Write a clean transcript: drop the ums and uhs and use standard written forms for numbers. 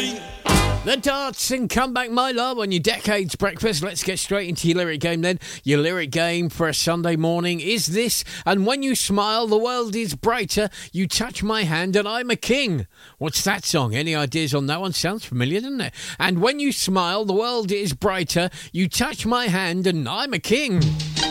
The Darts and Come Back My Love on your Decades Breakfast. Let's get straight into your lyric game then. Your lyric game for a Sunday morning is this: and when you smile, the world is brighter. You touch my hand and I'm a king. What's that song? Any ideas on that one? Sounds familiar, doesn't it? And when you smile, the world is brighter. You touch my hand and I'm a king.